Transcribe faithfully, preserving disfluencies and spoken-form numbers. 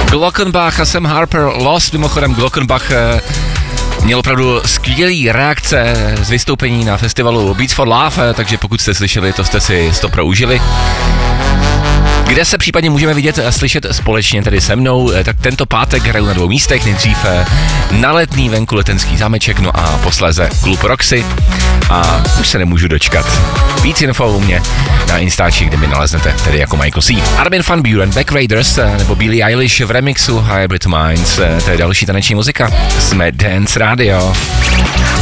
Glockenbach a Sam Harper Lost. Mimochodem Glockenbach měl opravdu skvělý reakce z vystoupení na festivalu Beats for Love, takže pokud jste slyšeli, to jste si sto pro užili. Kde se případně můžeme vidět a slyšet společně tedy se mnou, tak tento pátek hraju na dvou místech, nejdřív na Letný venku Letenský zámeček, no a posléze Klub Roxy a už se nemůžu dočkat. Víc info u mě na Instači, kde mi naleznete, tedy jako Michael C. Armin van Buuren, Back Raiders nebo Billie Eilish v remixu Hybrid Minds, to je další taneční muzika. Jsme Dance Radio.